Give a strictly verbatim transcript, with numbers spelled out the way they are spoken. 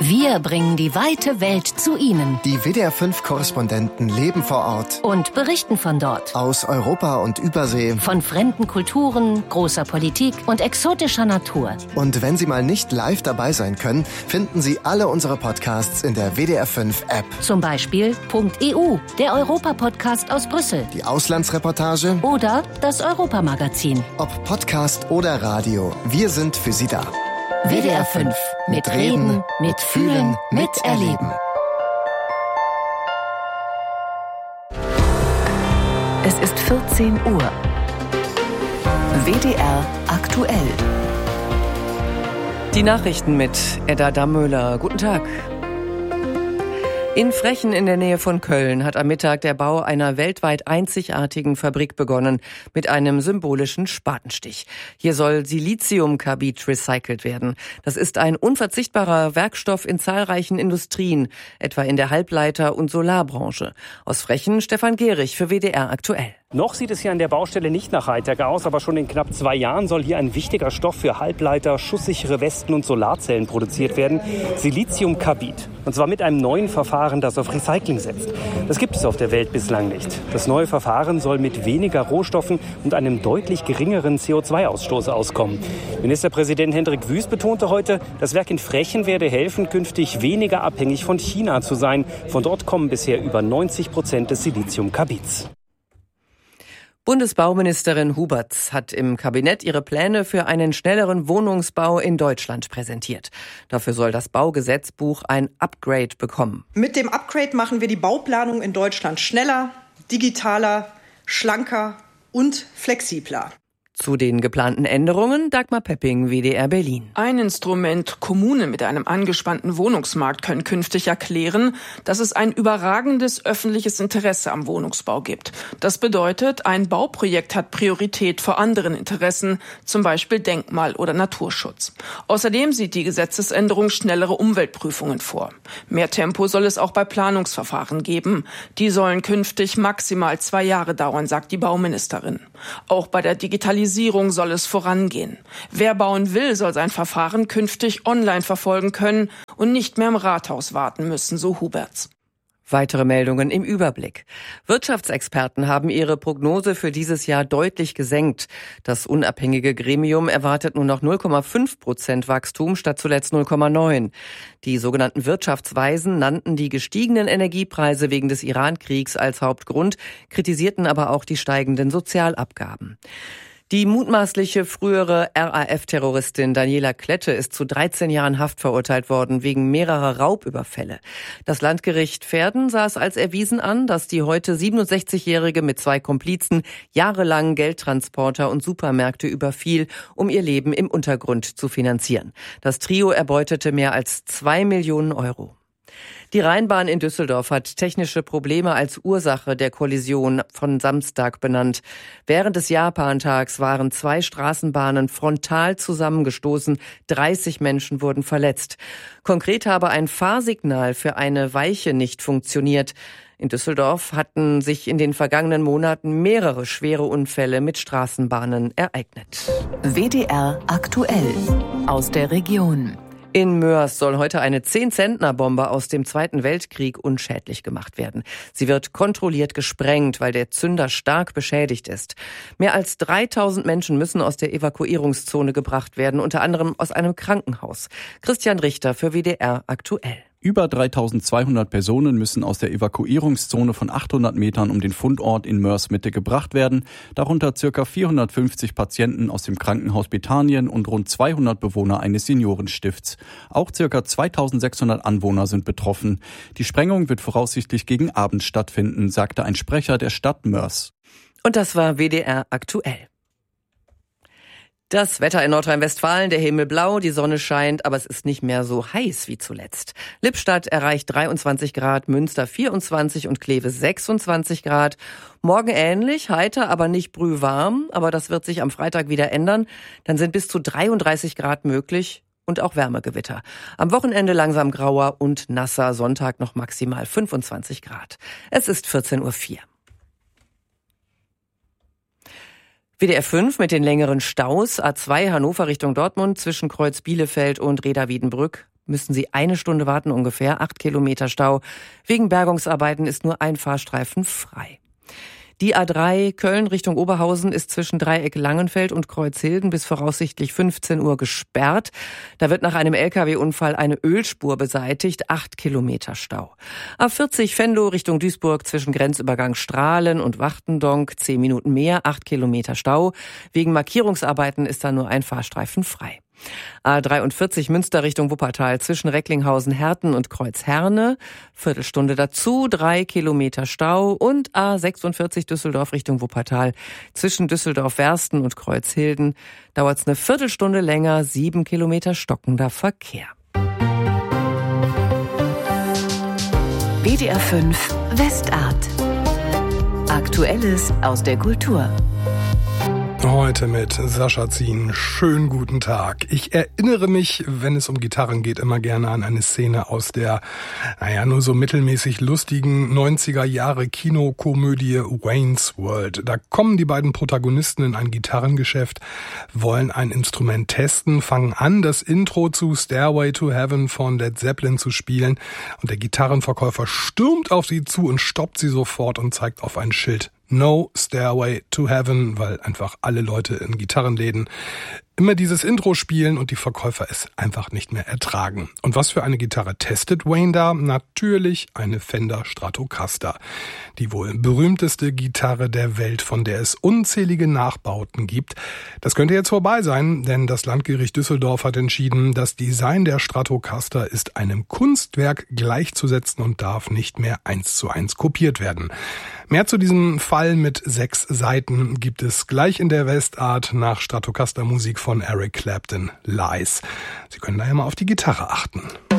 Wir bringen die weite Welt zu Ihnen. Die W D R fünf Korrespondenten leben vor Ort. Und berichten von dort. Aus Europa und Übersee. Von fremden Kulturen, großer Politik und exotischer Natur. Und wenn Sie mal nicht live dabei sein können, finden Sie alle unsere Podcasts in der W D R fünf App. Zum Beispiel .E U, der Europa-Podcast aus Brüssel. Die Auslandsreportage. Oder das Europamagazin. Ob Podcast oder Radio, wir sind für Sie da. W D R fünf. Mit Reden, mit Fühlen, mit Erleben. Es ist vierzehn Uhr. W D R aktuell. Die Nachrichten mit Edda Dammöhler. Guten Tag. In Frechen in der Nähe von Köln hat am Mittag der Bau einer weltweit einzigartigen Fabrik begonnen mit einem symbolischen Spatenstich. Hier soll Siliziumkarbid recycelt werden. Das ist ein unverzichtbarer Werkstoff in zahlreichen Industrien, etwa in der Halbleiter- und Solarbranche. Aus Frechen Stefan Gehrig für W D R aktuell. Noch sieht es hier an der Baustelle nicht nach Hightech aus, aber schon in knapp zwei Jahren soll hier ein wichtiger Stoff für Halbleiter, schusssichere Westen und Solarzellen produziert werden. Siliziumkarbid. Und zwar mit einem neuen Verfahren, das auf Recycling setzt. Das gibt es auf der Welt bislang nicht. Das neue Verfahren soll mit weniger Rohstoffen und einem deutlich geringeren C O zwei Ausstoß auskommen. Ministerpräsident Hendrik Wüst betonte heute, das Werk in Frechen werde helfen, künftig weniger abhängig von China zu sein. Von dort kommen bisher über neunzig Prozent des Siliziumkarbids. Bundesbauministerin Huberts hat im Kabinett ihre Pläne für einen schnelleren Wohnungsbau in Deutschland präsentiert. Dafür soll das Baugesetzbuch ein Upgrade bekommen. Mit dem Upgrade machen wir die Bauplanung in Deutschland schneller, digitaler, schlanker und flexibler. Zu den geplanten Änderungen Dagmar Pepping, W D R Berlin. Ein Instrument: Kommunen mit einem angespannten Wohnungsmarkt können künftig erklären, dass es ein überragendes öffentliches Interesse am Wohnungsbau gibt. Das bedeutet, ein Bauprojekt hat Priorität vor anderen Interessen, zum Beispiel Denkmal- oder Naturschutz. Außerdem sieht die Gesetzesänderung schnellere Umweltprüfungen vor. Mehr Tempo soll es auch bei Planungsverfahren geben. Die sollen künftig maximal zwei Jahre dauern, sagt die Bauministerin. Auch bei der Digitalisierung soll es vorangehen. Wer bauen will, soll sein Verfahren künftig online verfolgen können und nicht mehr im Rathaus warten müssen, so Huberts. Weitere Meldungen im Überblick. Wirtschaftsexperten haben ihre Prognose für dieses Jahr deutlich gesenkt. Das unabhängige Gremium erwartet nur noch null Komma fünf Prozent Wachstum statt zuletzt null Komma neun. Die sogenannten Wirtschaftsweisen nannten die gestiegenen Energiepreise wegen des Iran-Kriegs als Hauptgrund, kritisierten aber auch die steigenden Sozialabgaben. Die mutmaßliche frühere R A F-Terroristin Daniela Klette ist zu dreizehn Jahren Haft verurteilt worden wegen mehrerer Raubüberfälle. Das Landgericht Verden sah es als erwiesen an, dass die heute siebenundsechzigjährige mit zwei Komplizen jahrelang Geldtransporter und Supermärkte überfiel, um ihr Leben im Untergrund zu finanzieren. Das Trio erbeutete mehr als zwei Millionen Euro. Die Rheinbahn in Düsseldorf hat technische Probleme als Ursache der Kollision von Samstag benannt. Während des Japantags waren zwei Straßenbahnen frontal zusammengestoßen. dreißig Menschen wurden verletzt. Konkret habe ein Fahrsignal für eine Weiche nicht funktioniert. In Düsseldorf hatten sich in den vergangenen Monaten mehrere schwere Unfälle mit Straßenbahnen ereignet. W D R aktuell aus der Region. In Moers soll heute eine zehn-Zentner-Bombe aus dem Zweiten Weltkrieg unschädlich gemacht werden. Sie wird kontrolliert gesprengt, weil der Zünder stark beschädigt ist. Mehr als dreitausend Menschen müssen aus der Evakuierungszone gebracht werden, unter anderem aus einem Krankenhaus. Christian Richter für W D R aktuell. Über dreitausendzweihundert Personen müssen aus der Evakuierungszone von achthundert Metern um den Fundort in Moers Mitte gebracht werden, darunter ca. vierhundertfünfzig Patienten aus dem Krankenhaus Bethanien und rund zweihundert Bewohner eines Seniorenstifts. Auch ca. zweitausendsechshundert Anwohner sind betroffen. Die Sprengung wird voraussichtlich gegen Abend stattfinden, sagte ein Sprecher der Stadt Moers. Und das war W D R aktuell. Das Wetter in Nordrhein-Westfalen, der Himmel blau, die Sonne scheint, aber es ist nicht mehr so heiß wie zuletzt. Lippstadt erreicht dreiundzwanzig Grad, Münster vierundzwanzig und Kleve sechsundzwanzig Grad. Morgen ähnlich, heiter, aber nicht brühwarm, aber das wird sich am Freitag wieder ändern. Dann sind bis zu dreiunddreißig Grad möglich und auch Wärmegewitter. Am Wochenende langsam grauer und nasser, Sonntag noch maximal fünfundzwanzig Grad. Es ist vierzehn Uhr vier. W D R fünf mit den längeren Staus. A zwei Hannover Richtung Dortmund zwischen Kreuz Bielefeld und Reda Wiedenbrück müssen Sie eine Stunde warten, ungefähr acht Kilometer Stau. Wegen Bergungsarbeiten ist nur ein Fahrstreifen frei. Die A drei Köln Richtung Oberhausen ist zwischen Dreieck Langenfeld und Kreuzhilden bis voraussichtlich fünfzehn Uhr gesperrt. Da wird nach einem L K W-Unfall eine Ölspur beseitigt, acht Kilometer Stau. A vierzig Venlo Richtung Duisburg zwischen Grenzübergang Strahlen und Wachtendonk, zehn Minuten mehr, acht Kilometer Stau. Wegen Markierungsarbeiten ist da nur ein Fahrstreifen frei. A dreiundvierzig Münster Richtung Wuppertal zwischen Recklinghausen, Herten und Kreuzherne. Viertelstunde dazu, drei Kilometer Stau. Und A sechsundvierzig Düsseldorf Richtung Wuppertal zwischen Düsseldorf-Wersten und Kreuzhilden. Dauert es eine Viertelstunde länger, sieben Kilometer stockender Verkehr. W D R fünf Westart. Aktuelles aus der Kultur. Heute mit Sascha Zien. Schönen guten Tag. Ich erinnere mich, wenn es um Gitarren geht, immer gerne an eine Szene aus der, naja, nur so mittelmäßig lustigen neunziger Jahre Kinokomödie Wayne's World. Da kommen die beiden Protagonisten in ein Gitarrengeschäft, wollen ein Instrument testen, fangen an, das Intro zu Stairway to Heaven von Led Zeppelin zu spielen und der Gitarrenverkäufer stürmt auf sie zu und stoppt sie sofort und zeigt auf ein Schild. No Stairway to Heaven, weil einfach alle Leute in Gitarrenläden immer dieses Intro spielen und die Verkäufer es einfach nicht mehr ertragen. Und was für eine Gitarre testet Wayne da? Natürlich eine Fender Stratocaster. Die wohl berühmteste Gitarre der Welt, von der es unzählige Nachbauten gibt. Das könnte jetzt vorbei sein, denn das Landgericht Düsseldorf hat entschieden, das Design der Stratocaster ist einem Kunstwerk gleichzusetzen und darf nicht mehr eins zu eins kopiert werden. Mehr zu diesem Fall mit sechs Seiten gibt es gleich in der Westart nach Stratocaster Musik von Eric Clapton, Lies. Sie können daher mal auf die Gitarre achten.